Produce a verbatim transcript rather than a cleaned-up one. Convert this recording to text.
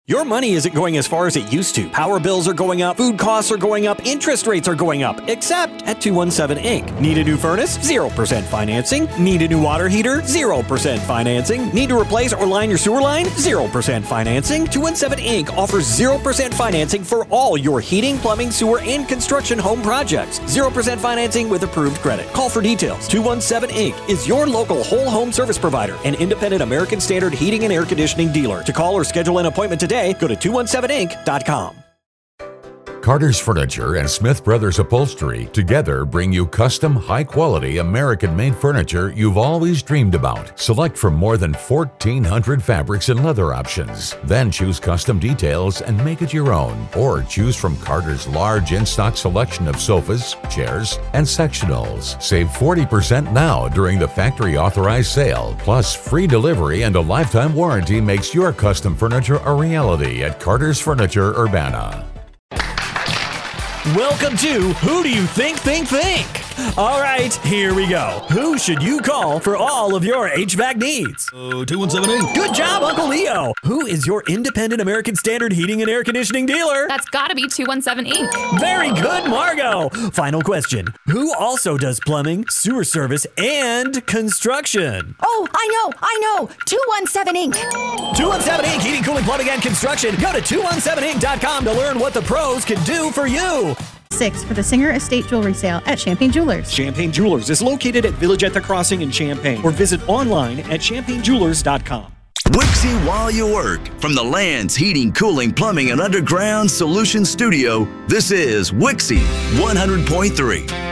Your money isn't going as far as it used to. Power bills are going up, food costs are going up, interest rates are going up, except at two one seven Incorporated. Need a new furnace? zero percent financing. Need a new water heater? zero percent financing. Need to replace or line your sewer line? zero percent financing. two one seven Incorporated offers zero percent financing for all your heating, plumbing, sewer, and construction home projects. zero percent financing with approved credit. Call for details. two one seven Incorporated is your local whole home service provider, an independent American Standard heating and air conditioning dealer. To call or schedule an appointment today, go to two one seven inc dot com. Carter's Furniture and Smith Brothers Upholstery together bring you custom, high-quality, American-made furniture you've always dreamed about. Select from more than fourteen hundred fabrics and leather options. Then choose custom details and make it your own. Or choose from Carter's large in-stock selection of sofas, chairs, and sectionals. Save forty percent now during the factory-authorized sale. Plus, free delivery and a lifetime warranty makes your custom furniture a reality at Carter's Furniture Urbana. Welcome to Who Do You Think Think Think? All right, here we go. Who should you call for all of your H V A C needs? Oh, two one seven Incorporated. Good job, Uncle Leo. Who is your independent American Standard heating and air conditioning dealer? That's gotta be two one seven Incorporated. Very good, Margot. Final question. Who also does plumbing, sewer service, and construction? Oh, I know, I know. two one seven Incorporated. two one seven Incorporated, heating, cooling, plumbing, and construction. Go to two one seven inc dot com to learn what the pros can do for you. Six for the Singer Estate Jewelry Sale at Champagne Jewelers. Champagne Jewelers is located at Village at the Crossing in Champaign, or visit online at champagne jewelers dot com. Wixie while you work. From the Land's Heating, Cooling, Plumbing, and Underground Solutions Studio, this is Wixie one hundred point three.